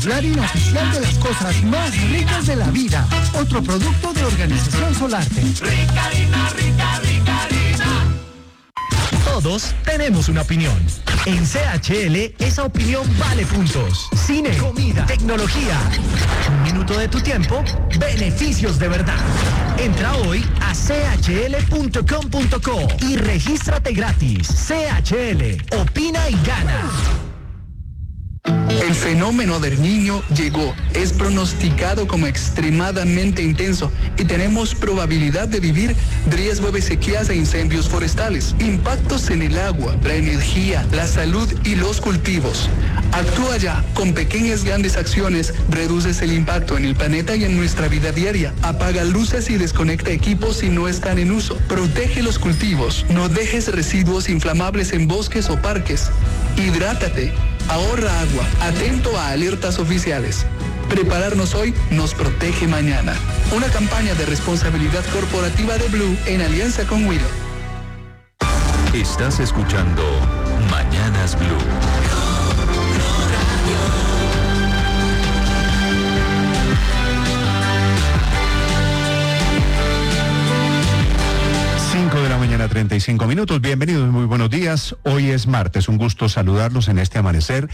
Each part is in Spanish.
la harina oficial de las cosas más ricas de la vida. Otro producto de Organización Solarte. Rica harina, rica, rica harina. Todos tenemos una opinión. En CHL, esa opinión vale puntos. Cine, comida, tecnología. Un minuto de tu tiempo, beneficios de verdad. Entra hoy a chl.com.co y regístrate gratis. CHL, opina y gana. El fenómeno del Niño llegó, es pronosticado como extremadamente intenso y tenemos probabilidad de vivir riesgo de sequías e incendios forestales, impactos en el agua, la energía, la salud y los cultivos. Actúa ya, con pequeñas grandes acciones, reduces el impacto en el planeta y en nuestra vida diaria. Apaga luces y desconecta equipos si no están en uso. Protege los cultivos, no dejes residuos inflamables en bosques o parques. Hidrátate. Ahorra agua, atento a alertas oficiales. Prepararnos hoy nos protege mañana. Una campaña de responsabilidad corporativa de Blue en alianza con Willow. Estás escuchando Mañanas Blue. 5:35 a.m. Bienvenidos, muy buenos días. Hoy es martes, un gusto saludarlos en este amanecer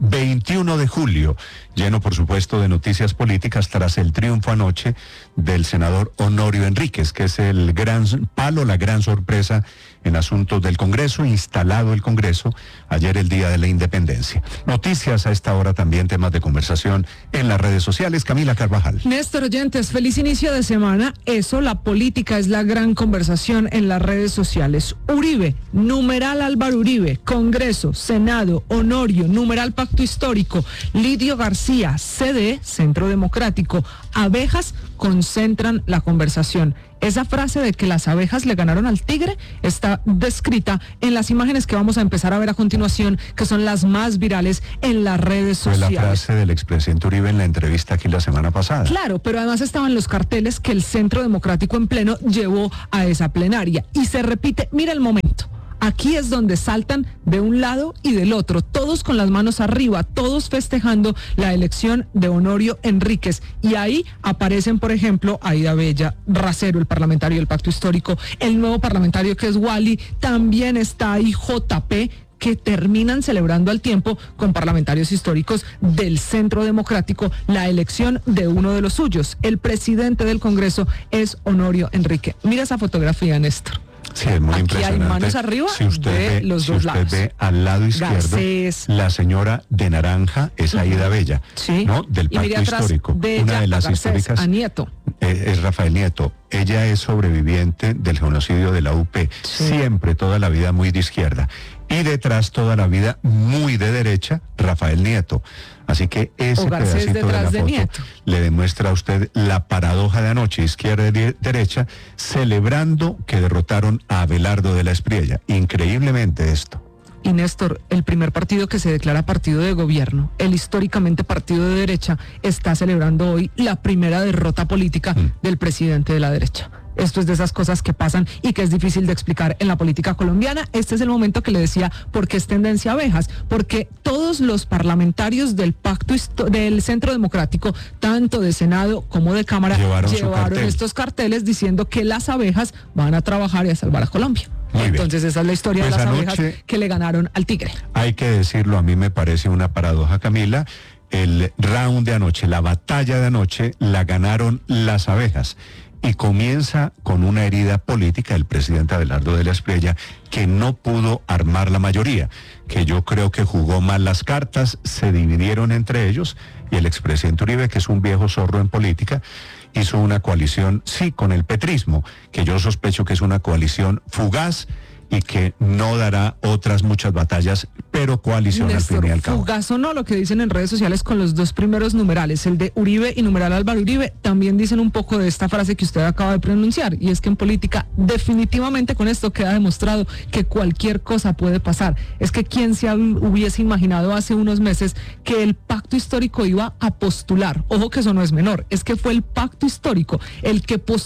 21 de julio, lleno por supuesto de noticias políticas tras el triunfo anoche del senador Honorio Enríquez, que es el gran palo, la gran sorpresa en asuntos del Congreso, instalado el Congreso ayer, el día de la independencia. Noticias a esta hora, también temas de conversación en las redes sociales. Camila Carvajal. Néstor Oyentes, feliz inicio de semana. Eso, la política es la gran conversación en las redes sociales. Uribe, numeral Álvaro Uribe, Congreso, Senado, Honorio, numeral Pacto Histórico, Lidio García, CD, Centro Democrático, abejas concentran la conversación. Esa frase de que las abejas le ganaron al tigre está descrita en las imágenes que vamos a empezar a ver a continuación, que son las más virales en las redes sociales. Fue la frase del expresidente Uribe en la entrevista aquí la semana pasada. Claro, pero además estaban los carteles que el Centro Democrático en pleno llevó a esa plenaria. Y se repite, mira el momento. Aquí es donde saltan de un lado y del otro, todos con las manos arriba, todos festejando la elección de Honorio Enríquez. Y ahí aparecen, por ejemplo, Aida Bella Racero, el parlamentario del Pacto Histórico, el nuevo parlamentario que es Wally, también está ahí JP, que terminan celebrando al tiempo con parlamentarios históricos del Centro Democrático la elección de uno de los suyos. El presidente del Congreso es Honorio Enríquez. Mira esa fotografía, Néstor. Sí, es muy aquí impresionante. Hay manos arriba de los dos lados. Si usted ve al lado izquierdo, Garcés, la señora de naranja es Aida Bella, sí, ¿no? Del Pacto Histórico. De una de las Garcés, históricas. a Nieto. Es Rafael Nieto. Ella es sobreviviente del genocidio de la UP. Sí. Siempre, toda la vida muy de izquierda. Y detrás, toda la vida muy de derecha, Rafael Nieto. Así que ese pedacito de la foto le demuestra a usted la paradoja de anoche, izquierda y derecha, celebrando que derrotaron a Abelardo de la Espriella. Increíblemente esto. Y Néstor, el primer partido que se declara partido de gobierno, el históricamente partido de derecha, está celebrando hoy la primera derrota política del presidente de la derecha. Esto es de esas cosas que pasan y que es difícil de explicar en la política colombiana. Este es el momento que le decía por qué es tendencia abejas, porque todos los parlamentarios del Pacto del Centro Democrático, tanto de Senado como de Cámara, llevaron estos carteles diciendo que las abejas van a trabajar y a salvar a Colombia. Entonces esa es la historia de las abejas que le ganaron al tigre. Hay que decirlo, a mí me parece una paradoja, Camila. El round de anoche, la batalla de anoche, la ganaron las abejas. Y comienza con una herida política del presidente Abelardo de la Espriella, que no pudo armar la mayoría, que yo creo que jugó mal las cartas, se dividieron entre ellos, y el expresidente Uribe, que es un viejo zorro en política, hizo una coalición, sí, con el petrismo, que yo sospecho que es una coalición fugaz y que no dará otras muchas batallas, pero coalición Néstor, al fin y al cabo. Fugaz o no, lo que dicen en redes sociales con los dos primeros numerales, el de Uribe y numeral Álvaro Uribe, también dicen un poco de esta frase que usted acaba de pronunciar, y es que en política definitivamente con esto queda demostrado que cualquier cosa puede pasar. Es que quién se hubiese imaginado hace unos meses que el Pacto Histórico iba a postular, ojo que eso no es menor, es que fue el Pacto Histórico el que postuló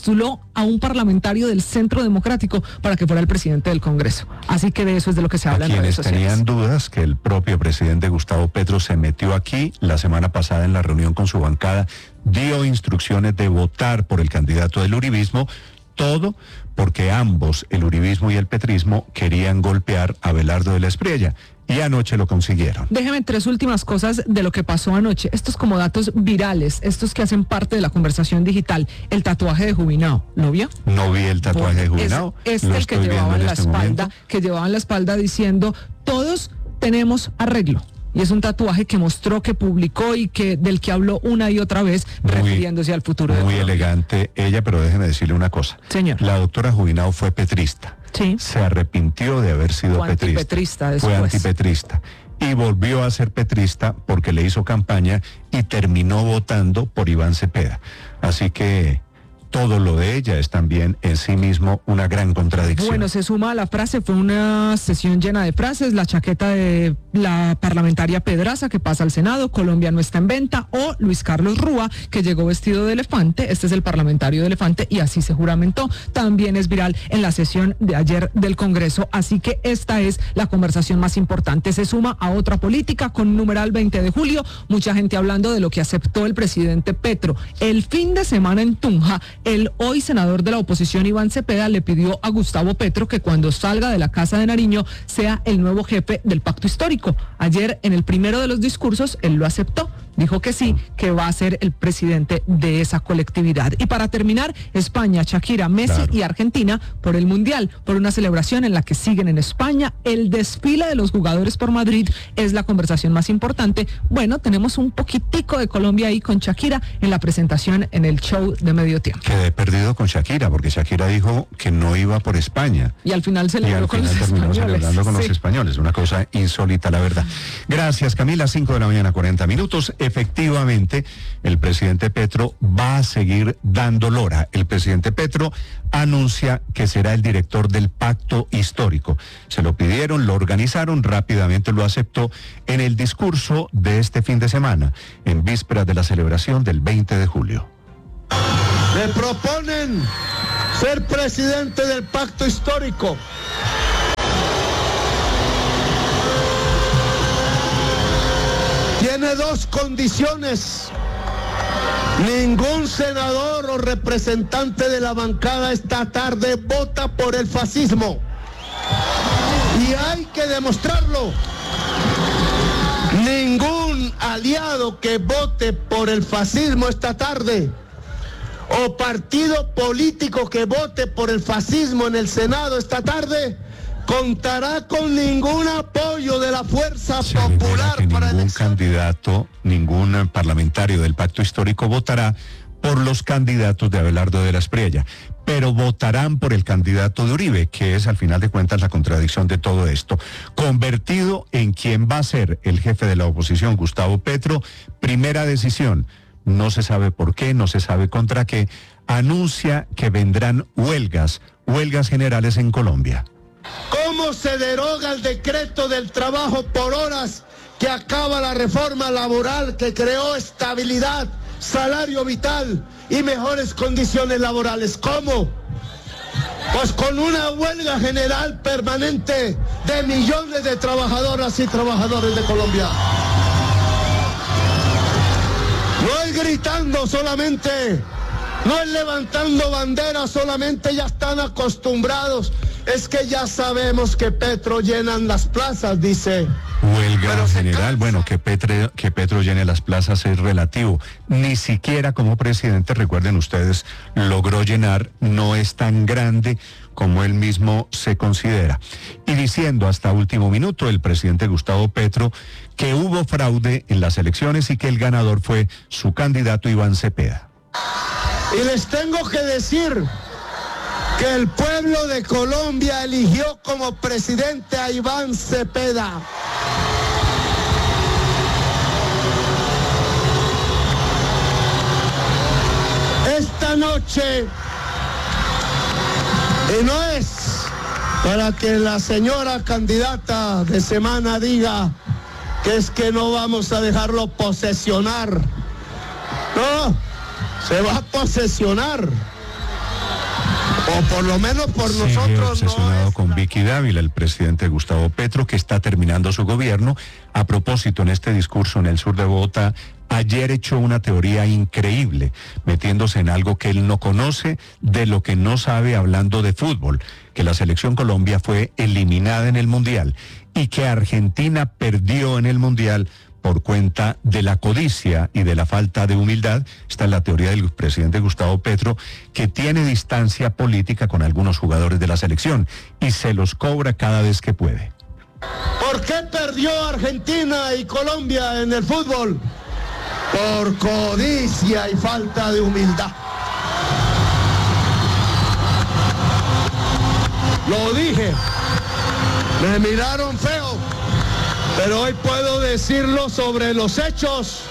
a un parlamentario del Centro Democrático para que fuera el presidente del Congreso. Así que de eso es de lo que se habla en redes Quienes sociales. tenían dudas que el propio presidente Gustavo Petro se metió aquí la semana pasada en la reunión con su bancada, dio instrucciones de votar por el candidato del uribismo, todo porque ambos, el uribismo y el petrismo, querían golpear a Abelardo de la Espriella. Y anoche lo consiguieron. Déjeme 3 últimas cosas de lo que pasó anoche. Estos como datos virales, estos que hacen parte de la conversación digital. El tatuaje de Jubinao, ¿lo vio? No vi el tatuaje de Jubinao. Es lo el que estoy llevaba viendo en la este espalda, momento. que llevaba en la espalda diciendo, todos tenemos arreglo. Y es un tatuaje que mostró, que publicó y que del que habló una y otra vez, refiriéndose al futuro de Muy Colombia. elegante ella, pero déjeme decirle una cosa. Señor. La doctora Jubinao fue petrista. Sí. Se arrepintió de haber sido Fue antipetrista Fue después. antipetrista. Y volvió a ser petrista porque le hizo campaña y terminó votando por Iván Cepeda. Así que todo lo de ella es también en sí mismo una gran contradicción. Bueno, se suma a la frase, fue una sesión llena de frases, la chaqueta de la parlamentaria Pedraza que pasa al Senado, Colombia no está en venta, o Luis Carlos Rúa que llegó vestido de elefante, este es el parlamentario de elefante y así se juramentó, también es viral en la sesión de ayer del Congreso, así que esta es la conversación más importante, se suma a otra política con numeral 20 de julio, mucha gente hablando de lo que aceptó el presidente Petro. El fin de semana en Tunja, el hoy senador de la oposición Iván Cepeda le pidió a Gustavo Petro que cuando salga de la Casa de Nariño sea el nuevo jefe del pacto histórico. Ayer en el primero de los discursos él lo aceptó. Dijo que sí, que va a ser el presidente de esa colectividad. Y para terminar, España, Shakira, Messi Claro. y Argentina por el Mundial, por una celebración en la que siguen en España. El desfile de los jugadores por Madrid es la conversación más importante. Bueno, tenemos un poquitico de Colombia ahí con Shakira en la presentación en el show de medio tiempo. Quedé perdido con Shakira, porque Shakira dijo que no iba por España. Y al final Y celebró al con final los terminó españoles. celebrando con los Sí. españoles. Una cosa insólita, la verdad. Gracias, Camila. 5 de la mañana, 40 minutos. Efectivamente, el presidente Petro va a seguir dando lora. El presidente Petro anuncia que será el director del pacto histórico. Se lo pidieron, lo organizaron, rápidamente lo aceptó en el discurso de este fin de semana, en vísperas de la celebración del 20 de julio. Me proponen ser presidente del pacto histórico. Tiene 2 condiciones. Ningún senador o representante de la bancada esta tarde vota por el fascismo. Y hay que demostrarlo. Ningún aliado que vote por el fascismo esta tarde o partido político que vote por el fascismo en el Senado esta tarde contará con ningún apoyo de la fuerza Se revela popular que para ningún elección. candidato, ningún parlamentario del pacto histórico votará por los candidatos de Abelardo de la Espriella, pero votarán por el candidato de Uribe, que es al final de cuentas la contradicción de todo esto. Convertido en quien va a ser el jefe de la oposición, Gustavo Petro, primera decisión, no se sabe por qué, no se sabe contra qué, anuncia que vendrán huelgas generales en Colombia. ¿Cómo se deroga el decreto del trabajo por horas que acaba la reforma laboral que creó estabilidad, salario vital y mejores condiciones laborales? ¿Cómo? Pues con una huelga general permanente de millones de trabajadoras y trabajadores de Colombia. No es gritando solamente, no es levantando banderas solamente, ya están acostumbrados. Es que ya sabemos que Petro llenan las plazas, dice. Huelga Pero se general, cansa. bueno, que Petro llene las plazas es relativo. Ni siquiera como presidente, recuerden ustedes, logró llenar, no es tan grande como él mismo se considera. Y diciendo hasta último minuto el presidente Gustavo Petro que hubo fraude en las elecciones y que el ganador fue su candidato Iván Cepeda. Y les tengo que decir que el pueblo de Colombia eligió como presidente a Iván Cepeda. Esta noche, y no es para que la señora candidata de semana diga que es que no vamos a dejarlo posesionar. No, se va a posesionar. O por lo menos por Sigue nosotros obsesionado no es con Vicky Dávila, el presidente Gustavo Petro, que está terminando su gobierno. A propósito, en este discurso en el sur de Bogotá, ayer echó una teoría increíble, metiéndose en algo que él no conoce, de lo que no sabe, hablando de fútbol, que la selección Colombia fue eliminada en el Mundial y que Argentina perdió en el Mundial por cuenta de la codicia y de la falta de humildad. Esta es la teoría del presidente Gustavo Petro, que tiene distancia política con algunos jugadores de la selección y se los cobra cada vez que puede. ¿Por qué perdió Argentina y Colombia en el fútbol? Por codicia y falta de humildad. Lo dije, me miraron feo, pero hoy puedo decirlo sobre los hechos.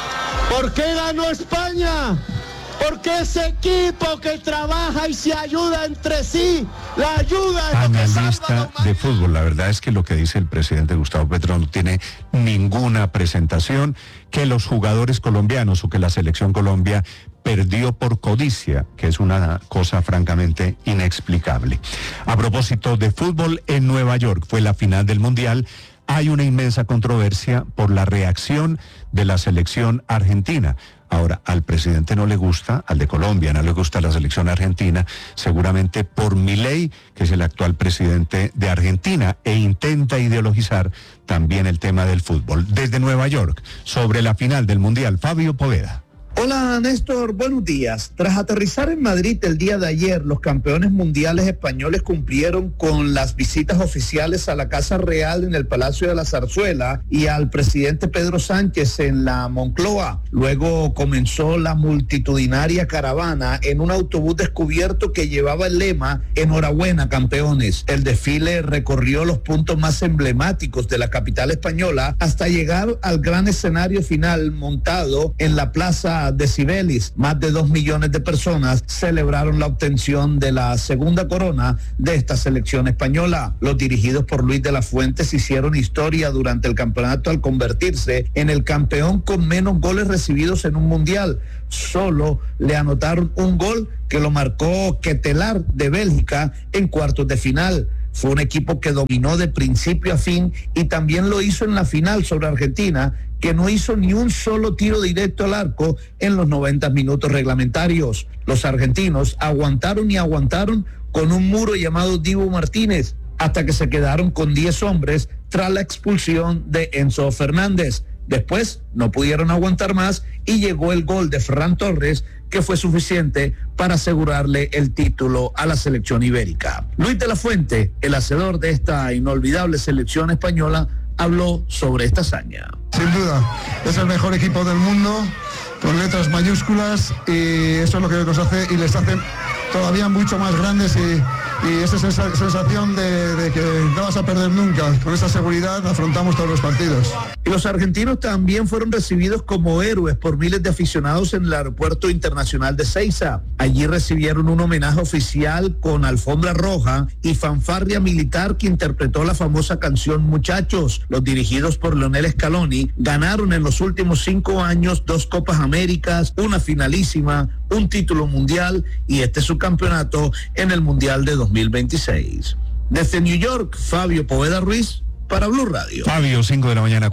¿Por qué ganó España? Porque ese equipo que trabaja y se ayuda entre sí, la ayuda es lo que salva a Analista la de humanidad. fútbol, la verdad es que lo que dice el presidente Gustavo Petro no tiene ninguna presentación, que los jugadores colombianos o que la selección Colombia perdió por codicia, que es una cosa francamente inexplicable. A propósito de fútbol, en Nueva York fue la final del Mundial. Hay una inmensa controversia por la reacción de la selección argentina. Ahora, al presidente no le gusta, al de Colombia no le gusta la selección argentina, seguramente por Milei, que es el actual presidente de Argentina, e intenta ideologizar también el tema del fútbol. Desde Nueva York, sobre la final del Mundial, Fabio Poveda. Hola Néstor, buenos días. Tras aterrizar en Madrid el día de ayer, los campeones mundiales españoles cumplieron con las visitas oficiales a la Casa Real en el Palacio de la Zarzuela y al presidente Pedro Sánchez en la Moncloa. Luego comenzó la multitudinaria caravana en un autobús descubierto que llevaba el lema "Enhorabuena, campeones". El desfile recorrió los puntos más emblemáticos de la capital española hasta llegar al gran escenario final montado en la Plaza de Cibeles. Más de 2 millones de personas celebraron la obtención de la segunda corona de esta selección española. Los dirigidos por Luis de la Fuente hicieron historia durante el campeonato al convertirse en el campeón con menos goles recibidos en un mundial. Solo le anotaron un gol que lo marcó Ketelar de Bélgica en cuartos de final. Fue un equipo que dominó de principio a fin y también lo hizo en la final sobre Argentina, que no hizo ni un solo tiro directo al arco en los 90 minutos reglamentarios. Los argentinos aguantaron y aguantaron con un muro llamado Dibu Martínez, hasta que se quedaron con 10 hombres tras la expulsión de Enzo Fernández. Después no pudieron aguantar más y llegó el gol de Ferran Torres, que fue suficiente para asegurarle el título a la selección ibérica. Luis de la Fuente, el hacedor de esta inolvidable selección española, habló sobre esta hazaña. Sin duda, es el mejor equipo del mundo, con letras mayúsculas, y eso es lo que nos hace y les hace todavía mucho más grandes y esa sensación de que no vas a perder nunca. Con esa seguridad afrontamos todos los partidos. Y los argentinos también fueron recibidos como héroes por miles de aficionados en el Aeropuerto Internacional de Ezeiza. Allí recibieron un homenaje oficial con alfombra roja y fanfarria militar que interpretó la famosa canción Muchachos. Los dirigidos por Lionel Scaloni ganaron en los últimos 5 años 2 Copas Américas, una finalísima, un título mundial y este es su campeonato en el Mundial de 2026. Desde New York, Fabio Poveda Ruiz para Blue Radio. Fabio, 5 de la mañana,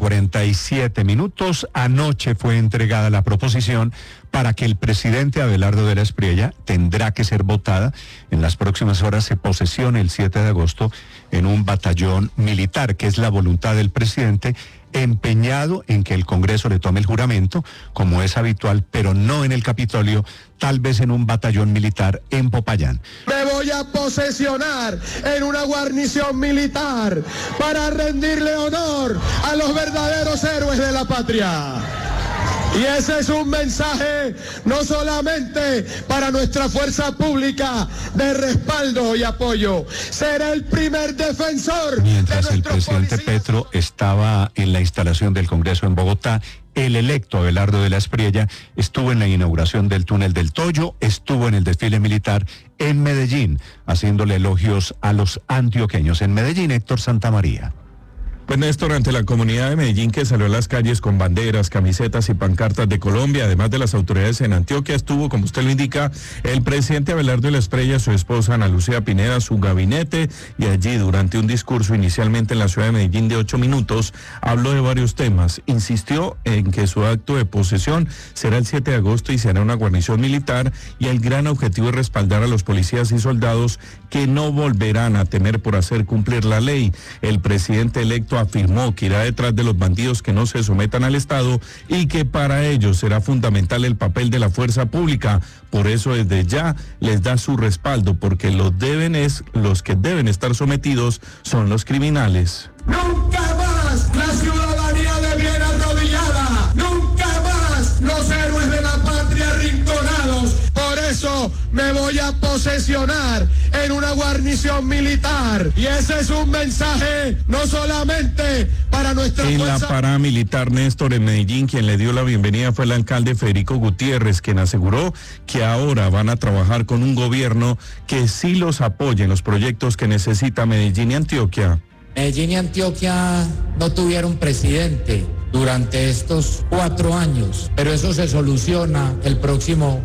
47 minutos. Anoche fue entregada la proposición para que el presidente Abelardo de la Espriella, tendrá que ser votada en las próximas horas, se posesione el 7 de agosto en un batallón militar, que es la voluntad del presidente, empeñado en que el Congreso le tome el juramento, como es habitual, pero no en el Capitolio, tal vez en un batallón militar en Popayán. Me voy a posesionar en una guarnición militar para rendirle honor a los verdaderos héroes de la patria. Y ese es un mensaje no solamente para nuestra fuerza pública de respaldo y apoyo. Será el primer defensor. Mientras el presidente Petro estaba en la instalación del Congreso en Bogotá, el electo Abelardo de la Espriella estuvo en la inauguración del túnel del Toyo, estuvo en el desfile militar en Medellín, haciéndole elogios a los antioqueños. En Medellín, Héctor Santamaría. Pues Néstor, ante la comunidad de Medellín que salió a las calles con banderas, camisetas y pancartas de Colombia, además de las autoridades en Antioquia, estuvo, como usted lo indica, el presidente Abelardo de la Espriella, su esposa Ana Lucía Pineda, su gabinete, y allí durante un discurso inicialmente en la ciudad de Medellín de 8 minutos, habló de varios temas. Insistió en que su acto de posesión será el 7 de agosto y se hará una guarnición militar, y el gran objetivo es respaldar a los policías y soldados que no volverán a temer por hacer cumplir la ley. El presidente electo afirmó que irá detrás de los bandidos que no se sometan al Estado y que para ellos será fundamental el papel de la fuerza pública. Por eso desde ya les da su respaldo, porque los que deben estar sometidos son los criminales. Nunca más la ciudadanía de bien arrodillada, nunca más los héroes de la patria arrinconados. Por eso me voy a posesionar en una guarnición militar, y ese es un mensaje no solamente para nuestra fuerza. En la paramilitar, Néstor, en Medellín, quien le dio la bienvenida fue el alcalde Federico Gutiérrez, quien aseguró que ahora van a trabajar con un gobierno que sí los apoye en los proyectos que necesita Medellín y Antioquia. Medellín y Antioquia no tuvieron presidente durante estos 4 años, pero eso se soluciona el próximo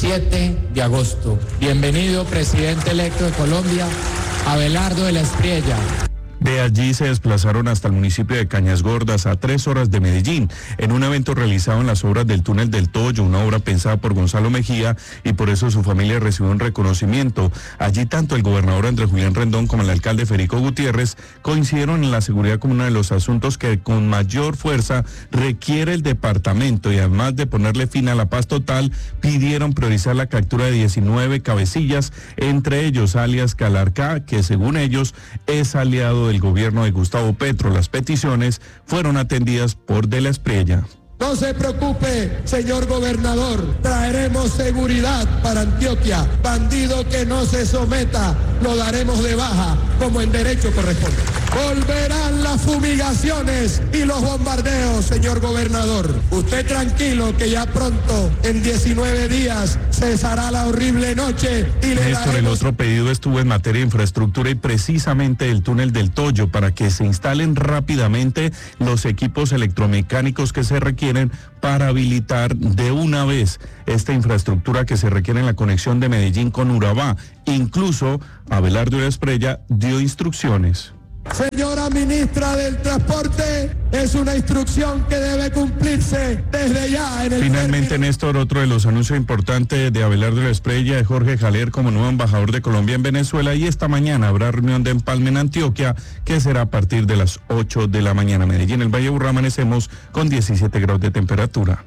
7 de agosto. Bienvenido, presidente electo de Colombia, Abelardo de la Espriella. De allí se desplazaron hasta el municipio de Cañas Gordas, a 3 horas de Medellín, en un evento realizado en las obras del túnel del Toyo, una obra pensada por Gonzalo Mejía, y por eso su familia recibió un reconocimiento. Allí tanto el gobernador Andrés Julián Rendón como el alcalde Federico Gutiérrez coincidieron en la seguridad como uno de los asuntos que con mayor fuerza requiere el departamento, y además de ponerle fin a la paz total, pidieron priorizar la captura de 19 cabecillas, entre ellos alias Calarcá, que según ellos es aliado del gobierno de Gustavo Petro. Las peticiones fueron atendidas por De la Espriella. No se preocupe, señor gobernador, traeremos seguridad para Antioquia. Bandido que no se someta, lo daremos de baja, como en derecho corresponde. Volverán las fumigaciones y los bombardeos, señor gobernador. Usted tranquilo, que ya pronto, en 19 días, cesará la horrible noche y le Néstor, el otro pedido estuvo en materia de infraestructura y precisamente el túnel del Toyo, para que se instalen rápidamente los equipos electromecánicos que se requieren para habilitar de una vez esta infraestructura que se requiere en la conexión de Medellín con Urabá. Incluso Abelardo de la Espriella dio instrucciones. Señora ministra del Transporte, es una instrucción que debe cumplirse desde ya. Finalmente, Néstor, otro de los anuncios importantes de Abelardo de la Espriella es Jorge Jaler como nuevo embajador de Colombia en Venezuela, y esta mañana habrá reunión de empalme en Antioquia, que será a partir de las 8 de la mañana. Medellín, el Valle de Aburrá, amanecemos con 17 grados de temperatura.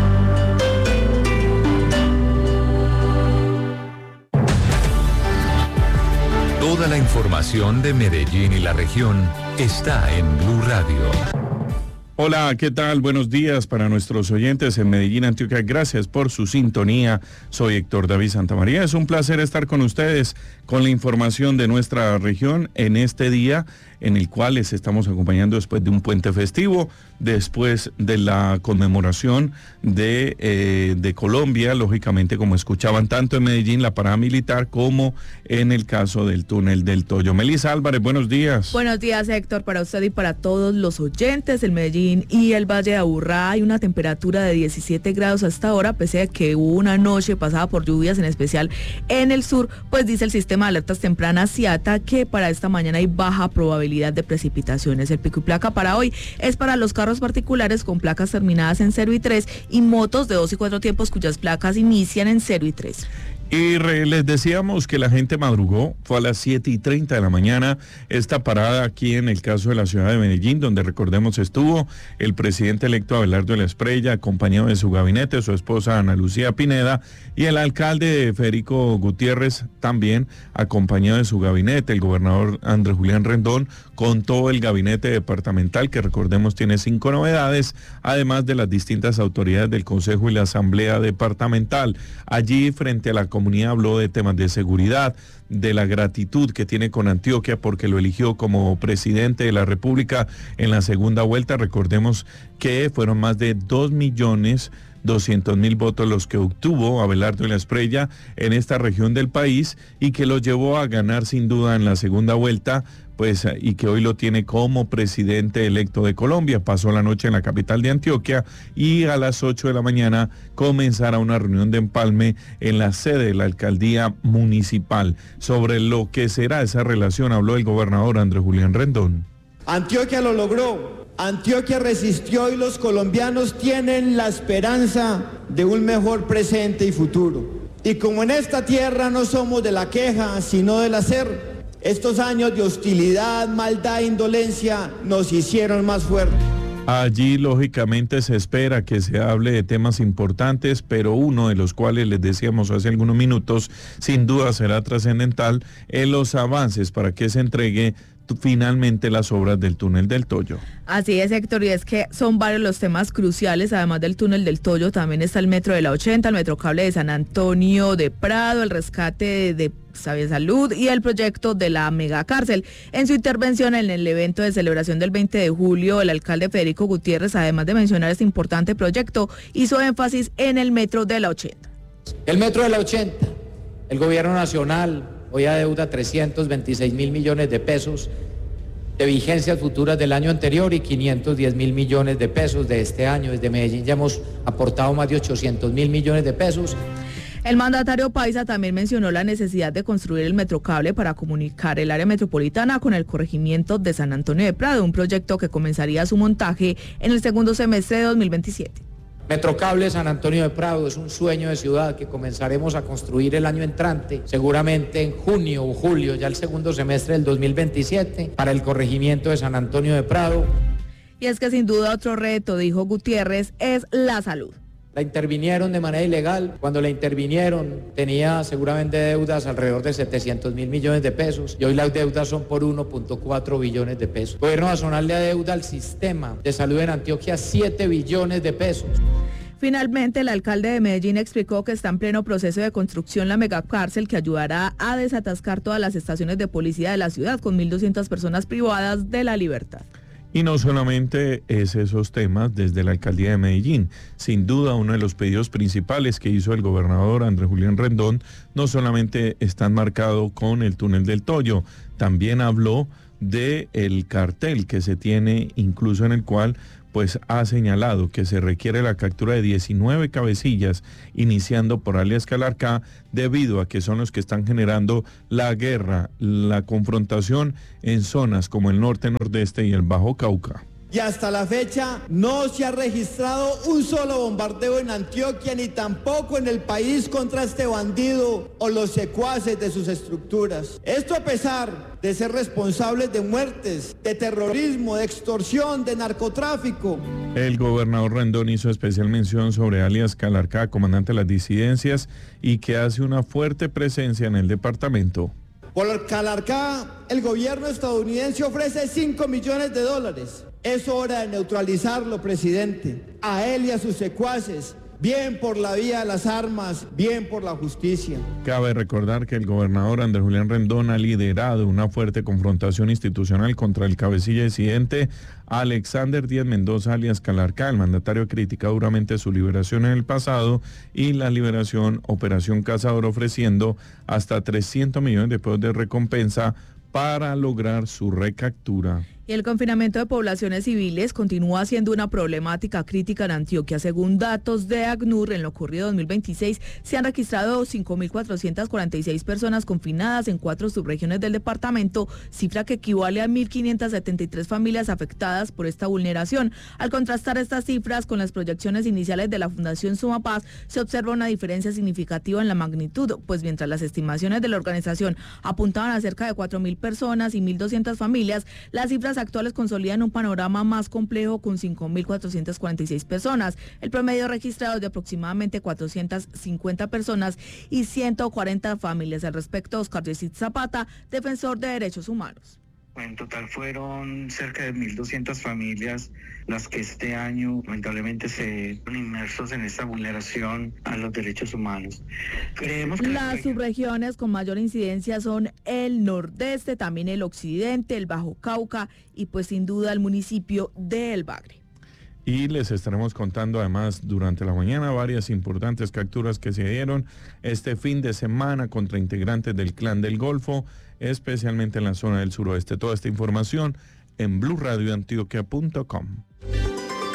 Toda la información de Medellín y la región está en Blue Radio. Hola, ¿qué tal? Buenos días para nuestros oyentes en Medellín, Antioquia. Gracias por su sintonía. Soy Héctor David Santamaría. Es un placer estar con ustedes con la información de nuestra región en este día en el cual les estamos acompañando después de un puente festivo, después de la conmemoración de Colombia, lógicamente, como escuchaban tanto en Medellín, la parada militar, como en el caso del túnel del Toyo. Melissa Álvarez, buenos días. Buenos días, Héctor, para usted y para todos los oyentes. En Medellín y el Valle de Aburrá hay una temperatura de 17 grados hasta ahora, pese a que hubo una noche pasada por lluvias, en especial en el sur, pues dice el sistema de alertas tempranas CIATA que para esta mañana hay baja probabilidad de precipitaciones. El pico y placa para hoy es para los carros particulares con placas terminadas en 0 y 3 y motos de 2 y 4 tiempos cuyas placas inician en 0 y 3. Y les decíamos que la gente madrugó, fue a las 7:30 de la mañana esta parada aquí en el caso de la ciudad de Medellín, donde recordemos estuvo el presidente electo Abelardo de la Espriella, acompañado de su gabinete, su esposa Ana Lucía Pineda, y el alcalde Federico Gutiérrez también acompañado de su gabinete, el gobernador Andrés Julián Rendón, con todo el gabinete departamental, que recordemos tiene 5 novedades, además de las distintas autoridades del Consejo y la Asamblea Departamental. Allí, frente a la comunidad, habló de temas de seguridad, de la gratitud que tiene con Antioquia porque lo eligió como presidente de la República en la segunda vuelta. Recordemos que fueron más de 2 millones 200.000 votos los que obtuvo Abelardo Esprella en esta región del país y que lo llevó a ganar sin duda en la segunda vuelta, pues, y que hoy lo tiene como presidente electo de Colombia. Pasó la noche en la capital de Antioquia y a las 8 de la mañana comenzará una reunión de empalme en la sede de la alcaldía municipal. Sobre lo que será esa relación habló el gobernador Andrés Julián Rendón. Antioquia lo logró, Antioquia resistió y los colombianos tienen la esperanza de un mejor presente y futuro. Y como en esta tierra no somos de la queja, sino del hacer, estos años de hostilidad, maldad e indolencia nos hicieron más fuertes. Allí, lógicamente, se espera que se hable de temas importantes, pero uno de los cuales les decíamos hace algunos minutos, sin duda será trascendental en los avances para que se entregue finalmente las obras del túnel del Toyo. Así es, Héctor, y es que son varios los temas cruciales. Además del túnel del Toyo, también está el metro de la 80, el metrocable de San Antonio de Prado, el rescate de Salud y el proyecto de la megacárcel. En su intervención en el evento de celebración del 20 de julio, el alcalde Federico Gutiérrez, además de mencionar este importante proyecto, hizo énfasis en el metro de la 80. El metro de la 80, el gobierno nacional hoy adeuda 326.000 millones de pesos de vigencias futuras del año anterior y 510.000 millones de pesos de este año. Desde Medellín ya hemos aportado más de 800.000 millones de pesos. El mandatario paisa también mencionó la necesidad de construir el metrocable para comunicar el área metropolitana con el corregimiento de San Antonio de Prado, un proyecto que comenzaría su montaje en el segundo semestre de 2027. Metrocable San Antonio de Prado es un sueño de ciudad que comenzaremos a construir el año entrante, seguramente en junio o julio, ya el segundo semestre del 2027, para el corregimiento de San Antonio de Prado. Y es que sin duda otro reto, dijo Gutiérrez, es la salud. La intervinieron de manera ilegal. Cuando la intervinieron tenía seguramente deudas alrededor de 700.000 millones de pesos y hoy las deudas son por 1.4 billones de pesos. El gobierno nacional le adeuda al sistema de salud en Antioquia 7 billones de pesos. Finalmente, el alcalde de Medellín explicó que está en pleno proceso de construcción la megacárcel que ayudará a desatascar todas las estaciones de policía de la ciudad con 1.200 personas privadas de la libertad. Y no solamente es esos temas desde la alcaldía de Medellín. Sin duda, uno de los pedidos principales que hizo el gobernador Andrés Julián Rendón no solamente está marcado con el túnel del Toyo, también habló del cartel que se tiene, incluso en el cual pues ha señalado que se requiere la captura de 19 cabecillas, iniciando por alias Calarcá, debido a que son los que están generando la guerra, la confrontación en zonas como el norte, nordeste y el Bajo Cauca. Y hasta la fecha no se ha registrado un solo bombardeo en Antioquia ni tampoco en el país contra este bandido o los secuaces de sus estructuras. Esto a pesar de ser responsables de muertes, de terrorismo, de extorsión, de narcotráfico. El gobernador Rendón hizo especial mención sobre alias Calarcá, comandante de las disidencias, y que hace una fuerte presencia en el departamento. Por Calarcá, el gobierno estadounidense ofrece $5 millones. Es hora de neutralizarlo, presidente, a él y a sus secuaces, bien por la vía de las armas, bien por la justicia. Cabe recordar que el gobernador Andrés Julián Rendón ha liderado una fuerte confrontación institucional contra el cabecilla disidente Alexander Díaz Mendoza, alias Calarcá. El mandatario critica duramente su liberación en el pasado y la liberación Operación Cazador, ofreciendo hasta 300 millones de pesos de recompensa para lograr su recaptura. Y el confinamiento de poblaciones civiles continúa siendo una problemática crítica en Antioquia. Según datos de ACNUR, en lo ocurrido 2026 se han registrado 5.446 personas confinadas en 4 subregiones del departamento, cifra que equivale a 1.573 familias afectadas por esta vulneración. Al contrastar estas cifras con las proyecciones iniciales de la Fundación Sumapaz, se observa una diferencia significativa en la magnitud, pues mientras las estimaciones de la organización apuntaban a cerca de 4.000 personas y 1.200 familias, las cifras actuales consolidan un panorama más complejo con 5.446 personas. El promedio registrado es de aproximadamente 450 personas y 140 familias. Al respecto, Oscar Yesid Zapata, defensor de derechos humanos. En total fueron cerca de 1.200 familias las que este año lamentablemente se fueron inmersos en esta vulneración a los derechos humanos. Creemos que las subregiones con mayor incidencia son el nordeste, también el occidente, el Bajo Cauca y pues sin duda el municipio de El Bagre. y les estaremos contando además durante la mañana varias importantes capturas que se dieron este fin de semana contra integrantes del Clan del Golfo, especialmente en la zona del suroeste. Toda esta información en bluradioantioquia.com.